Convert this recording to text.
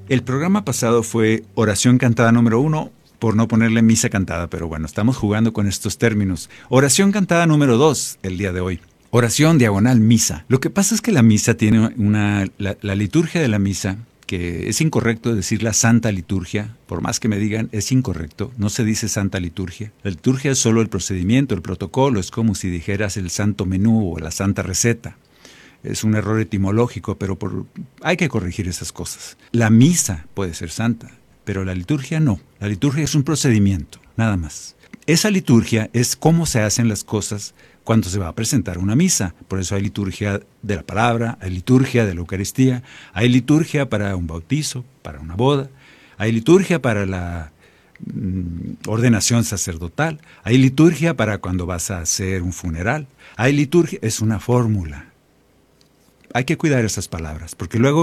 El programa pasado fue oración cantada número 1, por no ponerle misa cantada, pero bueno, estamos jugando con estos términos. Oración cantada número 2 el día de hoy. Oración diagonal misa. Lo que pasa es que la misa tiene la liturgia de la misa, que es incorrecto decir la santa liturgia, por más que me digan, es incorrecto, no se dice santa liturgia. La liturgia es solo el procedimiento, el protocolo, es como si dijeras el santo menú o la santa receta. Es un error etimológico, pero hay que corregir esas cosas. La misa puede ser santa, pero la liturgia no. La liturgia es un procedimiento, nada más. Esa liturgia es cómo se hacen las cosas cuando se va a presentar una misa. Por eso hay liturgia de la palabra, hay liturgia de la Eucaristía, hay liturgia para un bautizo, para una boda, hay liturgia para la ordenación sacerdotal, hay liturgia para cuando vas a hacer un funeral, hay liturgia, es una fórmula. Hay que cuidar esas palabras, porque luego